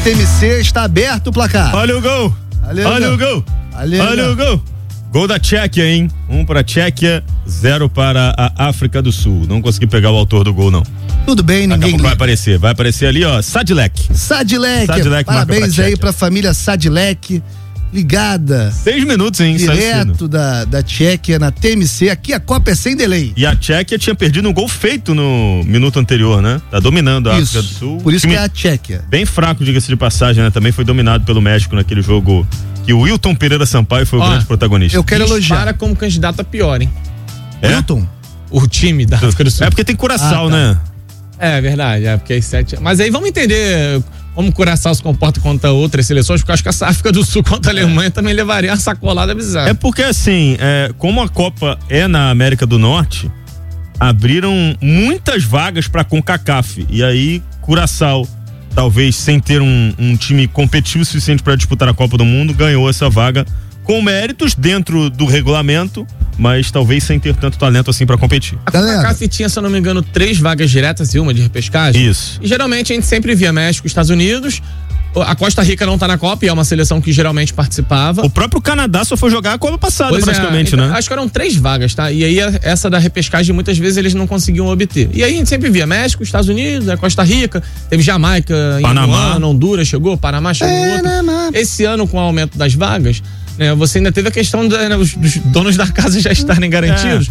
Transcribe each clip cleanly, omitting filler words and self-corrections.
TMC, está aberto o placar. Olha o gol. Olha o gol. Olha o gol. Gol da Tchequia, hein? 1 para a Tchequia, 0 para a África do Sul. Não consegui pegar o autor do gol, não. Tudo bem, ninguém... Vai aparecer ali, ó, Sadilek. Parabéns aí pra família Sadilek, ligada. 6 minutos, hein? Direto da Tchequia na TMC. Aqui a Copa é sem delay. E a Tchequia tinha perdido um gol feito no minuto anterior, né? Tá dominando a África do Sul. Por isso que é a Tchequia. Bem fraco, diga-se de passagem, né? Também foi dominado pelo México naquele jogo que o Wilton Pereira Sampaio foi o grande protagonista. Eu quero elogiar. Para como candidato a pior, hein? Wilton? O time da África do Sul. É porque tem Curaçao, né? É verdade, porque aí 7. Mas aí vamos entender como o Curaçao se comporta contra outras seleções, porque eu acho que essa África do Sul contra a Alemanha também levaria uma sacolada bizarra. É porque assim, como a Copa é na América do Norte, abriram muitas vagas pra CONCACAF. E aí, Curaçao, talvez sem ter um time competitivo o suficiente para disputar a Copa do Mundo, ganhou essa vaga com méritos dentro do regulamento, mas talvez sem ter tanto talento assim para competir. A CONCACAF tinha, se eu não me engano, 3 vagas diretas e uma de repescagem. Isso. E geralmente a gente sempre via México, Estados Unidos. A Costa Rica não tá na Copa e é uma seleção que geralmente participava. O próprio Canadá só foi jogar a Copa passada, praticamente, então, né? Acho que eram 3 vagas, tá? E aí essa da repescagem muitas vezes eles não conseguiam obter. E aí a gente sempre via México, Estados Unidos, a Costa Rica, teve Jamaica, Panamá, Honduras chegou, Panamá chegou outro. Esse ano, com o aumento das vagas, né, você ainda teve a questão dos donos da casa já estarem garantidos.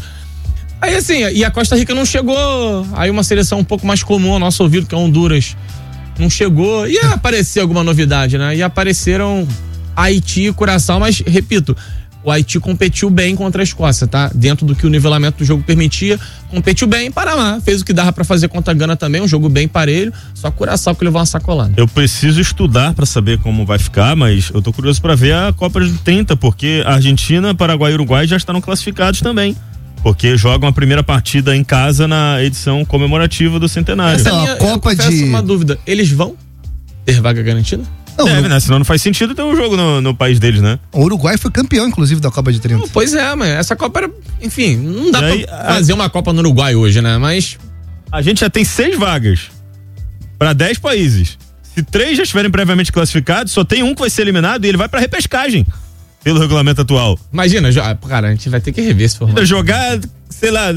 Aí assim, e a Costa Rica não chegou, aí uma seleção um pouco mais comum ao nosso ouvido, que é Honduras, não chegou, ia aparecer alguma novidade, né? E apareceram Haiti e Curaçao, mas, repito, o Haiti competiu bem contra a Escócia, tá? Dentro do que o nivelamento do jogo permitia, competiu bem. Panamá fez o que dava pra fazer contra a Gana também, um jogo bem parelho, só Curaçao que levou uma sacolada. Eu preciso estudar pra saber como vai ficar, mas eu tô curioso pra ver a Copa de 30, porque a Argentina, Paraguai e Uruguai já estarão classificados também. Porque jogam a primeira partida em casa na edição comemorativa do centenário. Essa minha, Copa de... uma dúvida, eles vão ter vaga garantida? Não, deve, né? Senão não faz sentido ter um jogo no país deles, né? O Uruguai foi campeão, inclusive, da Copa de 30. Pois é, mas essa Copa era... Enfim, não dá pra fazer uma Copa no Uruguai hoje, né? Mas... A gente já tem 6 vagas pra 10 países. Se 3 já estiverem previamente classificados, só tem um que vai ser eliminado e ele vai pra repescagem. Pelo regulamento atual. Imagina, cara, a gente vai ter que rever esse formato. Jogar, sei lá,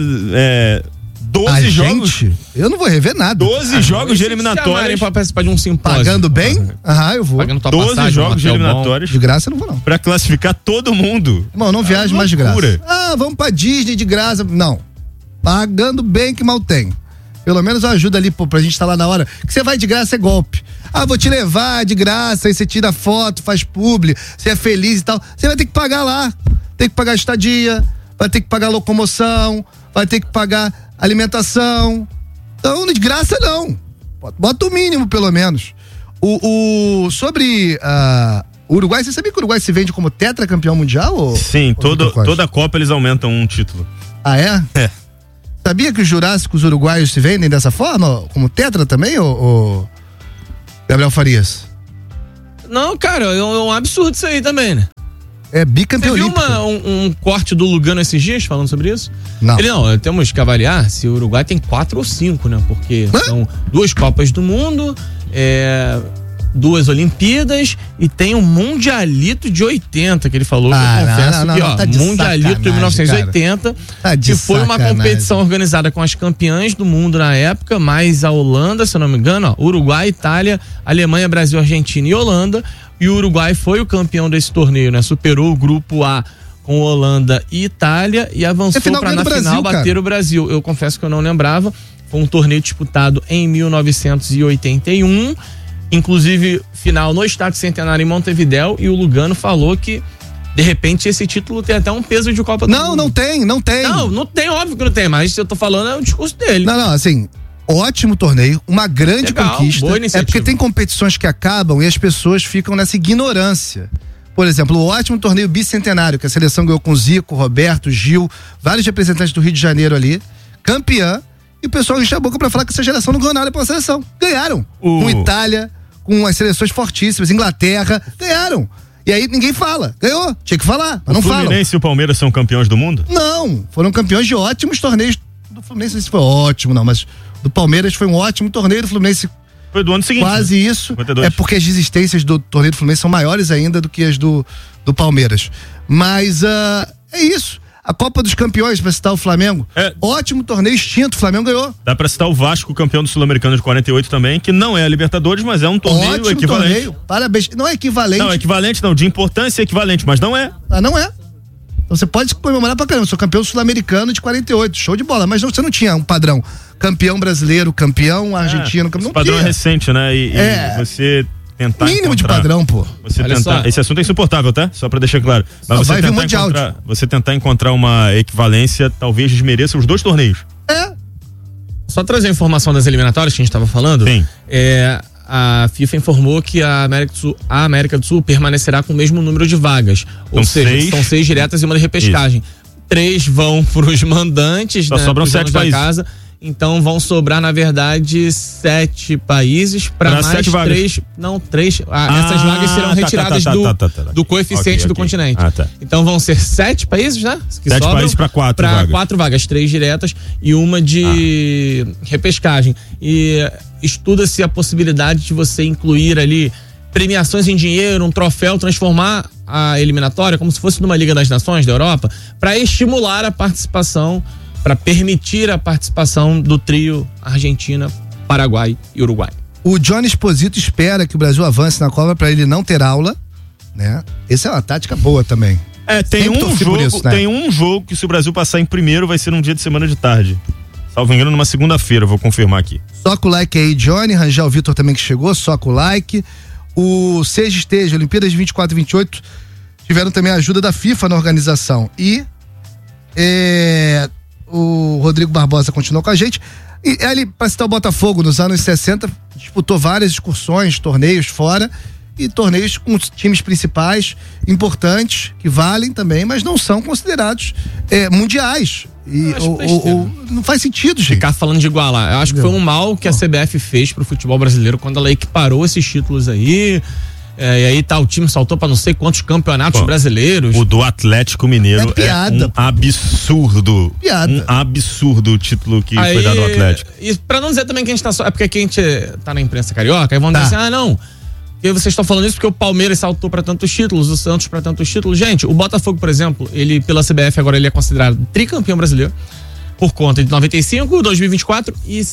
12 jogos. Eu não vou rever nada. 12 jogos de eliminatórias. Pra participar de um simpósio. Pagando bem? Eu vou. Pagando tua 12 passagem, jogos de eliminatórias. De graça eu não vou, não. Pra classificar todo mundo. Irmão, não viajo mais de graça. Vamos pra Disney de graça. Não. Pagando bem que mal tem. Pelo menos ajuda ali, pra gente estar lá na hora. Que você vai de graça é golpe. Vou te levar de graça, aí você tira foto, faz publi, você é feliz e tal. Você vai ter que pagar lá. Tem que pagar estadia, vai ter que pagar locomoção, vai ter que pagar alimentação. Então, de graça não. Bota o mínimo, pelo menos. Sobre o Uruguai, você sabia que o Uruguai se vende como tetracampeão mundial? Sim, toda a Copa eles aumentam um título. Ah, é? É. Sabia que os jurássicos uruguaios se vendem dessa forma? Como tetra também, ou Gabriel Farias? Não, cara, é um absurdo isso aí também, né? É bicampeão. Você viu um corte do Lugano esses dias falando sobre isso? Não. Temos que avaliar se o Uruguai tem 4 ou 5, né? Porque são 2 Copas do Mundo, 2 Olimpíadas e tem um Mundialito de 80 que ele falou, que eu confesso que, Mundialito de 1980, que foi uma competição organizada com as campeãs do mundo na época, mais a Holanda, se eu não me engano, Uruguai, Itália, Alemanha, Brasil, Argentina e Holanda, e o Uruguai foi o campeão desse torneio, né? Superou o grupo A com Holanda e Itália e avançou para na final bater o Brasil. Eu confesso que eu não lembrava, foi um torneio disputado em 1981, inclusive final no Estádio Centenário em Montevidéu, e o Lugano falou que de repente esse título tem até um peso de Copa do Mundo. Não tem. Não tem, óbvio que não tem, mas eu tô falando é o discurso dele. Não, assim, ótimo torneio, uma grande conquista. É porque tem competições que acabam e as pessoas ficam nessa ignorância. Por exemplo, o ótimo torneio bicentenário, que a seleção ganhou com Zico, Roberto, Gil, vários representantes do Rio de Janeiro ali, campeã, e o pessoal enche a boca pra falar que essa geração não ganhou nada pela seleção. Ganharam. Com Itália, com as seleções fortíssimas, Inglaterra, ganharam. E aí ninguém fala. Ganhou, tinha que falar, mas não falam. O Fluminense e o Palmeiras são campeões do mundo? Não, foram campeões de ótimos torneios. Do Fluminense não sei se foi ótimo, não, mas do Palmeiras foi um ótimo torneio, do Fluminense Foi do ano seguinte. Quase isso. 52. É porque as desistências do torneio do Fluminense são maiores ainda do que as do Palmeiras. Mas é isso. A Copa dos Campeões, pra citar o Flamengo. Ótimo torneio extinto, o Flamengo ganhou. Dá pra citar o Vasco, campeão do Sul-Americano de 48 também, que não é a Libertadores, mas é um torneio ótimo equivalente. Torneio. Parabéns. Não é equivalente. Não, equivalente não, de importância é equivalente, mas não é. Não é. Então você pode comemorar pra caramba, sou campeão sul-americano de 48, show de bola, mas você não tinha um padrão. Campeão brasileiro, campeão argentino, não padrão tinha. É recente, né? E você tentar mínimo de padrão, pô. Esse assunto é insuportável, tá? Só pra deixar claro. Mas você tentar encontrar uma equivalência, talvez desmereça os dois torneios. Só trazer a informação das eliminatórias que a gente tava falando. Sim. A FIFA informou que a América do Sul permanecerá com o mesmo número de vagas. Ou seja, são 6 diretas e uma de repescagem. Isso. 3 vão pros mandantes, só sobram 7 países. Casa. Então vão sobrar, na verdade, 7 países para mais 7 3. Não, 3. Essas vagas serão retiradas do coeficiente do continente. Então vão ser 7 países, né? 7 países para 4 vagas. 4 vagas, 3 diretas e uma de repescagem. E estuda-se a possibilidade de você incluir ali premiações em dinheiro, um troféu, transformar a eliminatória como se fosse numa Liga das Nações da Europa, para estimular a participação, para permitir a participação do trio Argentina, Paraguai e Uruguai. O Johnny Esposito espera que o Brasil avance na Copa para ele não ter aula, né? Essa é uma tática boa também. Tem um jogo que se o Brasil passar em primeiro vai ser num dia de semana de tarde. Salvo engano, numa segunda-feira, vou confirmar aqui. Soca o like aí, Johnny, Rangel Vitor também que chegou, soca o like. O Seja Esteja, Olimpíadas de 24 e 28, tiveram também a ajuda da FIFA na organização. E o Rodrigo Barbosa continuou com a gente. E ele, para citar o Botafogo, nos anos 60, disputou várias excursões, torneios fora, e torneios com times principais importantes, que valem também, mas não são considerados mundiais. E não faz sentido, gente. Ficar falando de igualar. Eu acho que foi um mal que a CBF fez pro futebol brasileiro quando ela equiparou esses títulos aí. E aí o time saltou pra não sei quantos campeonatos brasileiros. O do Atlético Mineiro piada, um absurdo. Piada. Um absurdo o título que foi dado ao Atlético. E pra não dizer também que a gente tá só. É porque aqui a gente tá na imprensa carioca, aí vão dizer assim, não. E vocês estão falando isso porque o Palmeiras saltou para tantos títulos, o Santos para tantos títulos. Gente, o Botafogo, por exemplo, ele pela CBF agora ele é considerado tricampeão brasileiro por conta de 95, 2024 e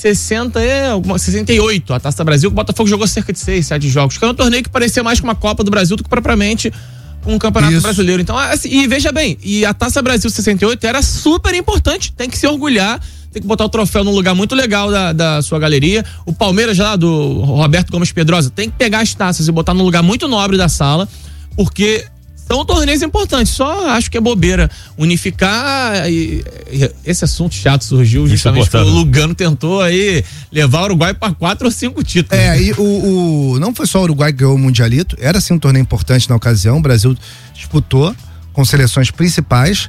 68. A Taça Brasil, o Botafogo jogou cerca de 6, 7 jogos. Que é um torneio que parecia mais com uma Copa do Brasil do que propriamente com um Campeonato Brasileiro. Então, assim, e veja bem, e a Taça Brasil 68 era super importante, tem que se orgulhar. Tem que botar o troféu num lugar muito legal da sua galeria. O Palmeiras lá, do Roberto Gomes Pedrosa, tem que pegar as taças e botar num lugar muito nobre da sala, porque são torneios importantes. Só acho que é bobeira unificar. Esse assunto chato surgiu justamente porque o Lugano tentou aí levar o Uruguai para 4 ou 5 títulos. E não foi só o Uruguai que ganhou o Mundialito, era sim um torneio importante na ocasião. O Brasil disputou com seleções principais,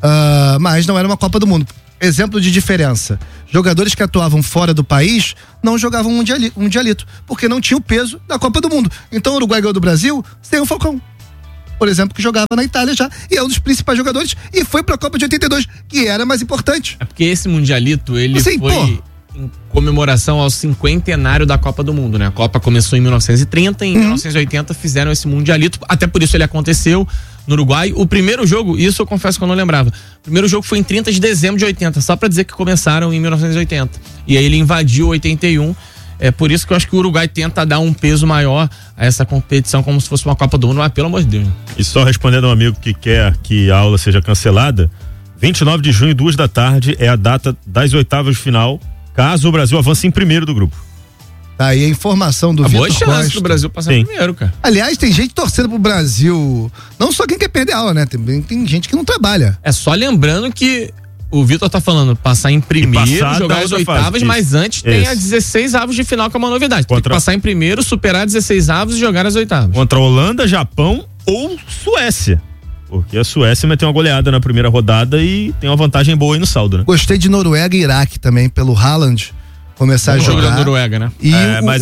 mas não era uma Copa do Mundo. Exemplo de diferença: jogadores que atuavam fora do país não jogavam mundialito, porque não tinha o peso da Copa do Mundo. Então o Uruguai ganhou do Brasil sem o Falcão, por exemplo, que jogava na Itália já, e é um dos principais jogadores, e foi pra Copa de 82, que era mais importante. É porque esse mundialito, ele foi em comemoração ao 50º da Copa do Mundo, né? A Copa começou em 1930, em 1980 fizeram esse mundialito, até por isso ele aconteceu no Uruguai. O primeiro jogo, isso eu confesso que eu não lembrava, o primeiro jogo foi em 30 de dezembro de 80, só pra dizer que começaram em 1980, e aí ele invadiu 81. É por isso que eu acho que o Uruguai tenta dar um peso maior a essa competição como se fosse uma Copa do Mundo, mas pelo amor de Deus. E só respondendo a um amigo que quer que a aula seja cancelada, 29 de junho, 2 da tarde, é a data das oitavas de final, caso o Brasil avance em primeiro do grupo. Tá aí a informação do Vitor Costa. Boa chance do Brasil passar em primeiro, cara. Aliás, tem gente torcendo pro Brasil, não só quem quer perder a aula, né? Tem gente que não trabalha. É só lembrando que o Vitor tá falando passar em primeiro, jogar as oitavas, mas antes tem a 16 avos de final, que é uma novidade. Tem que passar em primeiro, superar 16 avos e jogar as oitavas. Contra Holanda, Japão ou Suécia. Porque a Suécia meteu uma goleada na primeira rodada e tem uma vantagem boa aí no saldo, né? Gostei de Noruega e Iraque também, pelo Haaland. começar a jogar. Jogo da Noruega, né? E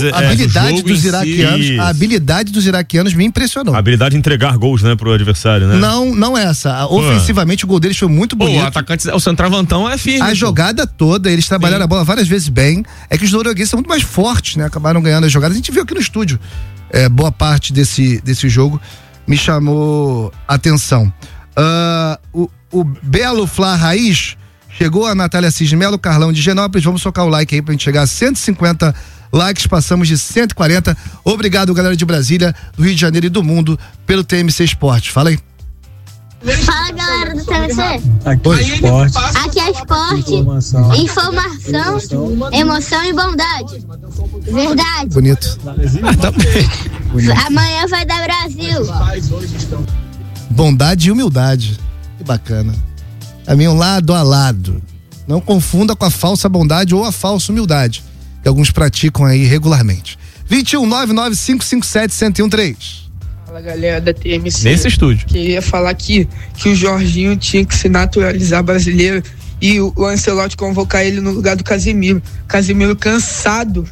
a habilidade dos iraquianos me impressionou. A habilidade de entregar gols, né, pro adversário, né? Não essa. Ofensivamente o gol deles foi muito bonito. O atacante, o centroavantão é firme. A jogada toda, eles trabalharam a bola várias vezes bem. É que os noruegueses são muito mais fortes, né? Acabaram ganhando as jogadas. A gente viu aqui no estúdio. Boa parte desse jogo me chamou a atenção. O Belo Flá Raiz chegou, a Natália Cisne Melo, Carlão de Genópolis. Vamos socar o like aí pra gente chegar a 150 likes, passamos de 140. Obrigado, galera de Brasília, do Rio de Janeiro e do mundo, pelo TMC Esportes. Fala aí. Fala, galera do TMC. Aqui é esporte, informação, emoção e bondade. Verdade. Bonito. Tá bem. Amanhã vai dar Brasil. Bondade e humildade. Que bacana. Caminham lado a lado. Não confunda com a falsa bondade ou a falsa humildade, que alguns praticam aí regularmente. 21-99557-1013. Fala, galera da TMC. Nesse estúdio. Queria falar aqui que o Jorginho tinha que se naturalizar brasileiro e o Ancelotti convocar ele no lugar do Casemiro. Casemiro cansado.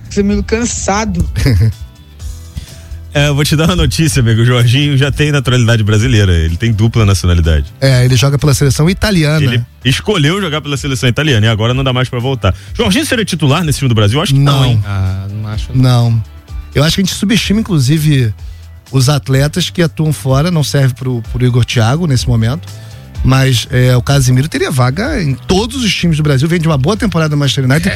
Eu vou te dar uma notícia, amigo. O Jorginho já tem naturalidade brasileira. Ele tem dupla nacionalidade. Ele joga pela seleção italiana. Ele escolheu jogar pela seleção italiana e agora não dá mais pra voltar. Jorginho seria titular nesse time do Brasil? Eu acho que não, hein? Não acho. Não. Eu acho que a gente subestima, inclusive, os atletas que atuam fora. Não serve pro Igor Thiago nesse momento. Mas o Casemiro teria vaga em todos os times do Brasil. Vem de uma boa temporada no Manchester United.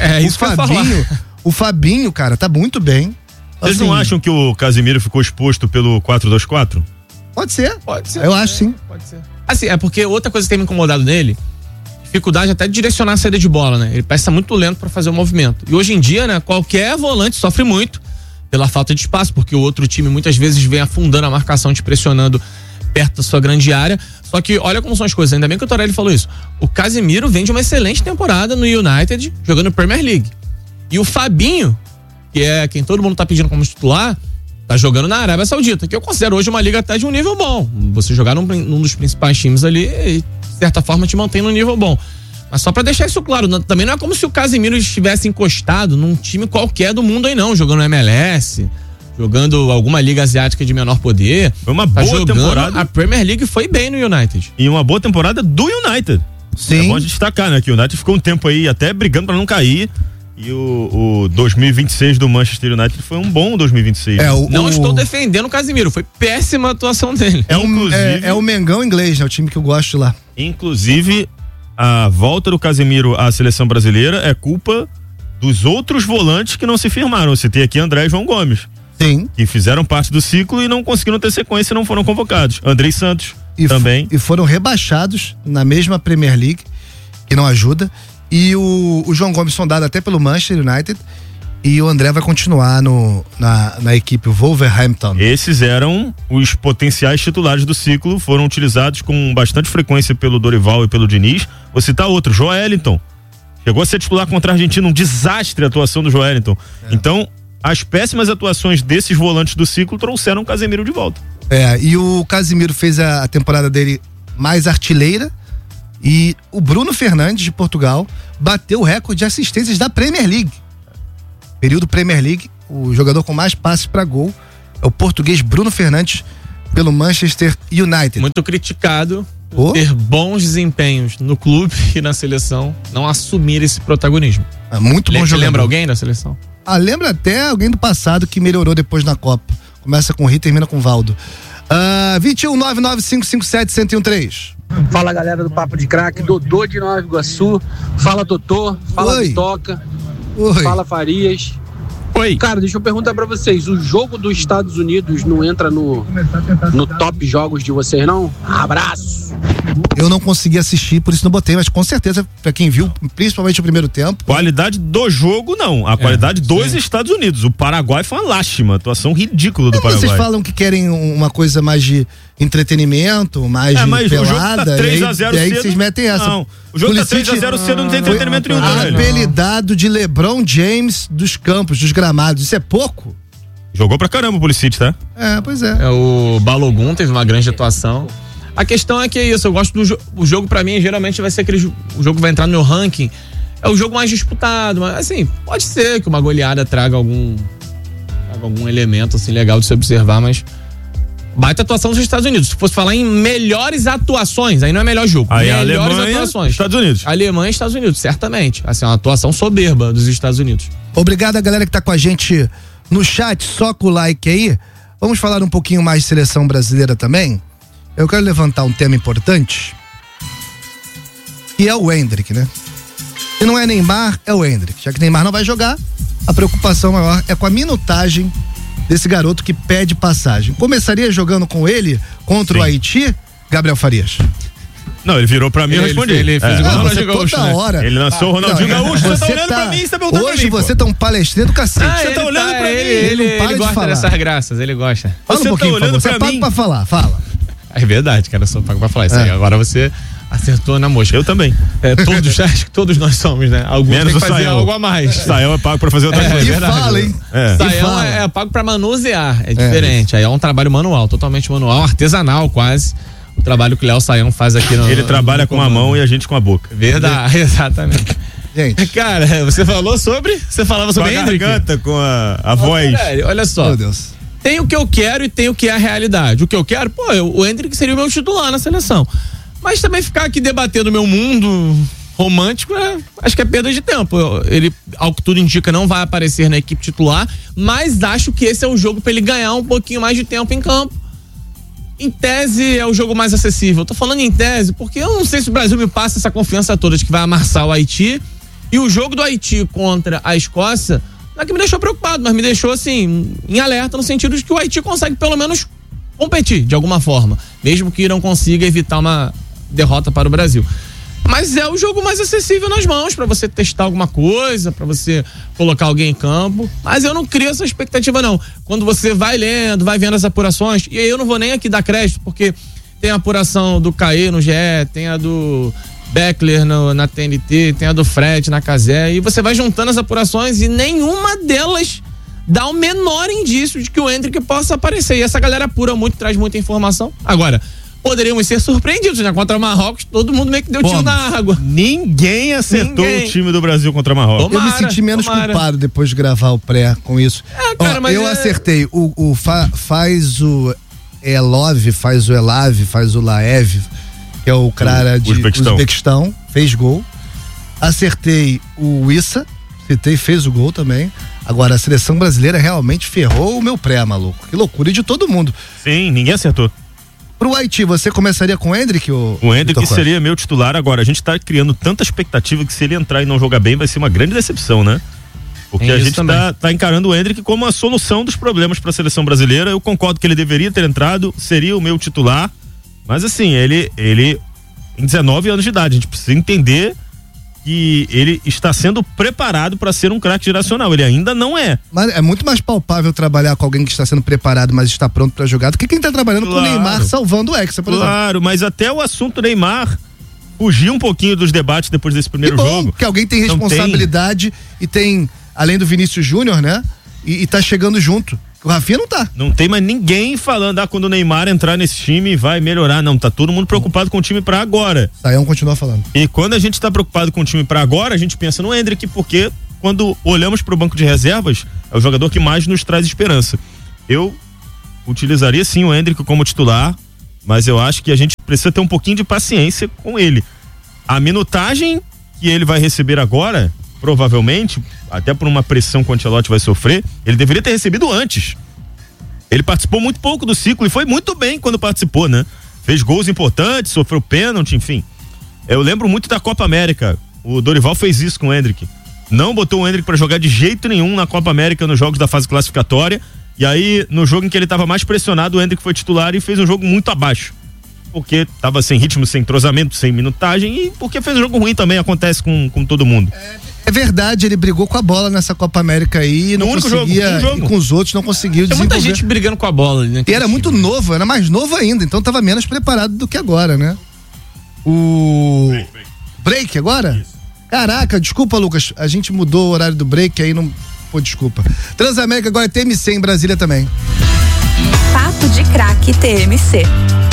O Fabinho, cara, tá muito bem. Vocês não acham que o Casemiro ficou exposto pelo 4-2-4? Pode ser. Eu acho sim. Pode ser. Assim, é porque outra coisa que tem me incomodado nele, dificuldade até de direcionar a saída de bola, né? Ele parece estar muito lento pra fazer o movimento. E hoje em dia, né, qualquer volante sofre muito pela falta de espaço, porque o outro time muitas vezes vem afundando a marcação, te pressionando perto da sua grande área. Só que olha como são as coisas, ainda bem que o Torelli falou isso. O Casemiro vem de uma excelente temporada no United, jogando Premier League. E o Fabinho, que é quem todo mundo tá pedindo como titular, tá jogando na Arábia Saudita, que eu considero hoje uma liga até de um nível bom. Você jogar num dos principais times ali, de certa forma te mantém num nível bom. Mas só pra deixar isso claro, também não é como se o Casemiro estivesse encostado num time qualquer do mundo aí não, jogando MLS, jogando alguma liga asiática de menor poder. Foi uma boa temporada. A Premier League foi bem no United. E uma boa temporada do United. Sim. É bom destacar, né, que o United ficou um tempo aí até brigando pra não cair. E o 2026 do Manchester United foi um bom 2026. Não estou defendendo o Casemiro, foi péssima a atuação dele. É o Mengão inglês, né? O time que eu gosto de lá. Inclusive, a volta do Casemiro à seleção brasileira é culpa dos outros volantes que não se firmaram. Eu citei aqui André e João Gomes. Sim. Que fizeram parte do ciclo e não conseguiram ter sequência e não foram convocados. Andrei Santos também. E foram rebaixados na mesma Premier League, que não ajuda. E o João Gomes sondado até pelo Manchester United, e o André vai continuar na equipe Wolverhampton. Esses eram os potenciais titulares do ciclo, foram utilizados com bastante frequência pelo Dorival e pelo Diniz. Vou citar outro, Joelinton. Chegou a ser titular contra a Argentina, um desastre a atuação do Joelinton. Então, as péssimas atuações desses volantes do ciclo trouxeram o Casemiro de volta. E o Casemiro fez a temporada dele mais artilheira. E o Bruno Fernandes, de Portugal, bateu o recorde de assistências da Premier League. Período Premier League, o jogador com mais passes para gol é o português Bruno Fernandes, pelo Manchester United. Muito criticado por ter bons desempenhos no clube e na seleção, não assumir esse protagonismo. Muito bom jogador. Lembra alguém da seleção? Lembra até alguém do passado que melhorou depois na Copa. Começa com o Ri, termina com o Valdo. 21-99557-1013. Fala, galera do Papo de Craque, Dodô de Nova Iguaçu. Fala, Totô. Fala, Toca. Fala, Farias. Oi. Cara, deixa eu perguntar pra vocês, o jogo dos Estados Unidos não entra no top jogos de vocês, não? Abraço! Eu não consegui assistir, por isso não botei, mas com certeza, pra quem viu, principalmente o primeiro tempo. Qualidade do jogo, não. A qualidade dos Estados Unidos. O Paraguai foi uma lástima, atuação ridícula do Paraguai. Vocês falam que querem uma coisa mais de entretenimento, mais de mas pelada, o jogo tá 3-0 e aí vocês metem essa. Não, o jogo tá 3-0 cedo, não tem entretenimento nenhum, velho. Apelidado de LeBron James dos campos, dos gramados, isso é pouco? Jogou pra caramba o Pulisic, tá? Pois é. O Balogun teve uma grande atuação. A questão é que é isso, eu gosto do jogo pra mim, geralmente vai ser aquele o jogo que vai entrar no meu ranking, é o jogo mais disputado, mas assim, pode ser que uma goleada traga algum elemento assim legal de se observar, mas baita atuação dos Estados Unidos. Se fosse falar em melhores atuações, aí não é melhor jogo. Aí melhores Alemanha, atuações. Estados Unidos. Alemanha e Estados Unidos, certamente. Assim, uma atuação soberba dos Estados Unidos. Obrigado a galera que tá com a gente no chat, só com o like aí. Vamos falar um pouquinho mais de seleção brasileira também. Eu quero levantar um tema importante, que é o Endrick, né? Se não é Neymar, é o Endrick. Já que Neymar não vai jogar, a preocupação maior é com a minutagem desse garoto que pede passagem. Começaria jogando com ele contra o Haiti, Gabriel Farias? Não, ele virou pra mim e respondi. Ele fez igual o Ronaldinho Gaúcho, toda hora. Ele lançou o Ronaldinho Gaúcho, você tá olhando pra mim, você tá perguntando pra mim. Hoje você tá um palestrinho do cacete. Você tá olhando pra mim. Ele gosta dessas graças, ele gosta. Fala um pouquinho, por favor. Você é pago pra falar, fala. É verdade, cara, eu sou pago pra falar isso aí. Agora você acertou na mosca. Eu também. Acho que todos nós somos, né? Alguns menos tem que fazer algo a mais. Saião é pago pra fazer outra coisa. E fala, hein? Saião é pago pra manusear, é diferente. Aí é um trabalho manual, totalmente manual, artesanal quase. O trabalho que o Léo Saião faz aqui no... Ele trabalha com a mão e a gente com a boca. Verdade, exatamente. Gente. Cara, você falava sobre a garganta, com a voz. Velho, olha só. Meu Deus. Tem o que eu quero e tem o que é a realidade. O que eu quero, o Endrick seria o meu titular na seleção. Mas também ficar aqui debatendo o meu mundo romântico, acho que é perda de tempo. Ele, ao que tudo indica, não vai aparecer na equipe titular, mas acho que esse é o jogo para ele ganhar um pouquinho mais de tempo em campo. Em tese, é o jogo mais acessível. Eu tô falando em tese porque eu não sei se o Brasil me passa essa confiança toda de que vai amassar o Haiti. E o jogo do Haiti contra a Escócia não é que me deixou preocupado, mas me deixou assim, em alerta, no sentido de que o Haiti consegue pelo menos competir de alguma forma, mesmo que não consiga evitar uma derrota para o Brasil. Mas é o jogo mais acessível nas mãos para você testar alguma coisa, para você colocar alguém em campo. Mas eu não crio essa expectativa, não. Quando você vai lendo, vai vendo as apurações, e aí eu não vou nem aqui dar crédito, porque tem a apuração do Caê no GE, tem a do Beckler na TNT, tem a do Fred na Cazé, e você vai juntando as apurações e nenhuma delas dá o menor indício de que o Endrick possa aparecer. E essa galera apura muito, traz muita informação. Agora, poderíamos ser surpreendidos, né? Contra Marrocos, todo mundo meio que deu tiro na água. Ninguém acertou o time do Brasil contra Marrocos. Eu me senti menos culpado depois de gravar o pré com isso. Cara, mas eu acertei. Faz o Elov, faz o Elav, faz o Laev, que é o cara de Uzbequistão, fez gol. Acertei o Issa, fez o gol também. Agora, a seleção brasileira realmente ferrou o meu pré, maluco. Que loucura, e de todo mundo. Sim, ninguém acertou. Pro Haiti, você começaria com o Endrick? O Endrick seria meu titular agora. A gente tá criando tanta expectativa que se ele entrar e não jogar bem vai ser uma grande decepção, né? Porque a gente tá encarando o Endrick como a solução dos problemas para a seleção brasileira. Eu concordo que ele deveria ter entrado, seria o meu titular. Mas assim, ele em 19 anos de idade, a gente precisa entender que ele está sendo preparado para ser um craque geracional. Ele ainda não é. Mas é muito mais palpável trabalhar com alguém que está sendo preparado, mas está pronto para jogar, do que quem está trabalhando com o Neymar salvando o Hexa, por exemplo. Claro, mas até o assunto Neymar fugiu um pouquinho dos debates depois desse primeiro jogo. Que alguém tem responsabilidade e tem, além do Vinícius Júnior, né? E tá chegando junto. O Rafinha não tá. Não tem mais ninguém falando, quando o Neymar entrar nesse time vai melhorar. Não, tá todo mundo preocupado com o time pra agora. Saião continua falando. E quando a gente tá preocupado com o time pra agora, a gente pensa no Endrick, porque quando olhamos pro banco de reservas, é o jogador que mais nos traz esperança. Eu utilizaria sim o Endrick como titular, mas eu acho que a gente precisa ter um pouquinho de paciência com ele. A minutagem que ele vai receber agora, provavelmente, até por uma pressão que o Ancelotti vai sofrer, ele deveria ter recebido antes. Ele participou muito pouco do ciclo e foi muito bem quando participou, né? Fez gols importantes, sofreu pênalti, enfim. Eu lembro muito da Copa América. O Dorival fez isso com o Endrick. Não botou o Endrick pra jogar de jeito nenhum na Copa América nos jogos da fase classificatória. E aí, no jogo em que ele tava mais pressionado, o Endrick foi titular e fez um jogo muito abaixo. Porque tava sem ritmo, sem entrosamento, sem minutagem e porque fez um jogo ruim também, acontece com todo mundo. É verdade, ele brigou com a bola nessa Copa América aí e não conseguia, e com os outros não conseguiu desenvolver. Tem muita gente brigando com a bola, né? E era muito novo, era mais novo ainda, então tava menos preparado do que agora, né? Break agora? Isso. Caraca, desculpa, Lucas, a gente mudou o horário do break, aí não... Pô, desculpa. Transamérica agora é TMC em Brasília também. Papo de Craque TMC.